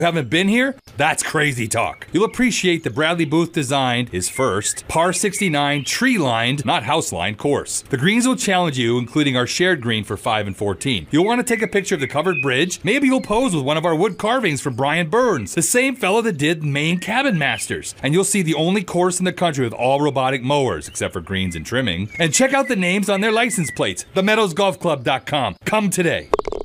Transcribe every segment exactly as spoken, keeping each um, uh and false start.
Haven't been here? That's crazy talk. You'll appreciate that Bradley Booth designed his first par sixty-nine tree-lined, not house-lined course. The greens will challenge you, including our shared green for five and fourteen. You'll want to take a picture of the covered bridge. Maybe you'll pose with one of our wood carvings from Brian Burns, the same fellow that did Maine Cabin Masters. And you'll see the only course in the country with all robotic mowers, except for greens and trimming. And check out the names on their license plates, the meadows golf club dot com. Come today.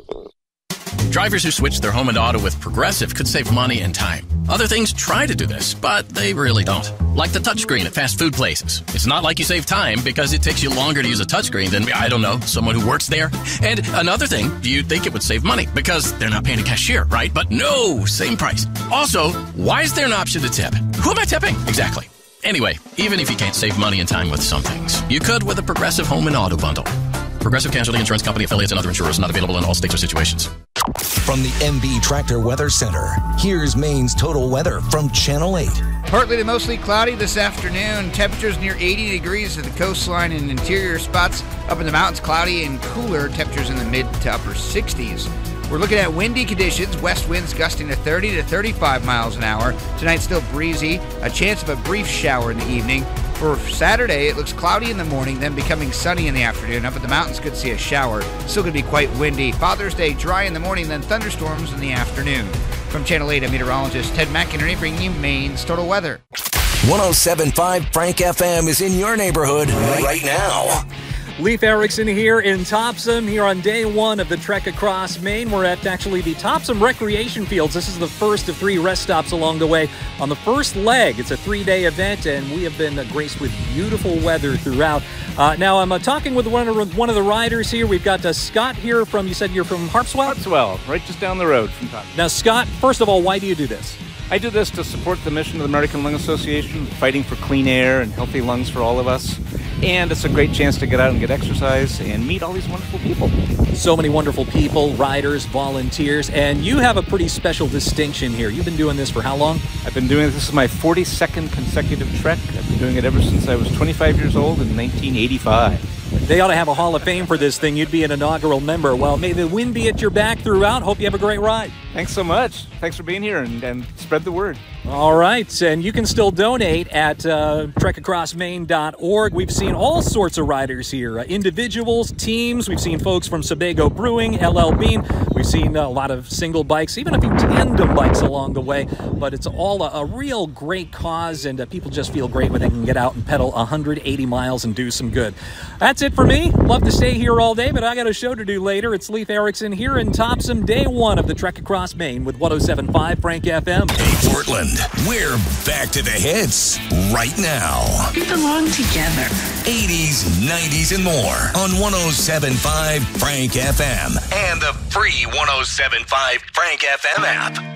Drivers who switch their home and auto with Progressive could save money and time. Other things try to do this, but they really don't. Like the touchscreen at fast food places. It's not like you save time because it takes you longer to use a touchscreen than, I don't know, someone who works there. And another thing, you'd think it would save money because they're not paying a cashier, right? But no, same price. Also, why is there an option to tip? Who am I tipping? Exactly. Anyway, even if you can't save money and time with some things, you could with a Progressive home and auto bundle. Progressive Casualty Insurance Company, affiliates, and other insurers. Not available in all states or situations. From the M B Tractor Weather Center, here's Maine's total weather from Channel eight. Partly to mostly cloudy this afternoon. Temperatures near eighty degrees at the coastline and interior spots. Up in the mountains, cloudy and cooler. Temperatures in the mid to upper sixties. We're looking at windy conditions. West winds gusting to thirty to thirty-five miles an hour. Tonight still breezy. A chance of a brief shower in the evening. For Saturday, it looks cloudy in the morning, then becoming sunny in the afternoon. Up at the mountains, could see a shower. Still going to be quite windy. Father's Day, dry in the morning, then thunderstorms in the afternoon. From Channel eight, I'm meteorologist Ted McInerney, bringing you Maine's total weather. one oh seven point five Frank F M is in your neighborhood right now. Leif Erikson here in Topsom, here on day one of the Trek Across Maine. We're at actually the Topsom Recreation Fields. This is the first of three rest stops along the way. On the first leg, it's a three-day event, and we have been uh, graced with beautiful weather throughout. Uh, now, I'm uh, talking with one of, one of the riders here. We've got uh, Scott here from, you said you're from Harpswell? Harpswell, right just down the road from Topsom. Now, Scott, first of all, why do you do this? I do this to support the mission of the American Lung Association, fighting for clean air and healthy lungs for all of us. And it's a great chance to get out and get exercise and meet all these wonderful people. So many wonderful people, riders, volunteers, and you have a pretty special distinction here. You've been doing this for how long? I've been doing this. This is my forty-second consecutive trek. I've been doing it ever since I was twenty-five years old in nineteen eighty-five. They ought to have a Hall of Fame for this thing. You'd be an inaugural member. Well, may the wind be at your back throughout. Hope you have a great ride. Thanks so much. Thanks for being here, and, and spread the word. All right, and you can still donate at uh, trek across maine dot org. We've seen all sorts of riders here, uh, individuals, teams. We've seen folks from Sebago Brewing, L L Bean. We've seen uh, a lot of single bikes, even a few tandem bikes along the way. But it's all a, a real great cause, and uh, people just feel great when they can get out and pedal one hundred eighty miles and do some good. That's it for me. Love to stay here all day, but I got a show to do later. It's Leif Erikson here in Topsom, day one of the Trek Across Maine with one oh seven point five Frank F M. Hey, Portland, we're back to the hits right now. We belong together. eighties, nineties, and more on one oh seven point five Frank F M and the free one oh seven point five Frank F M app.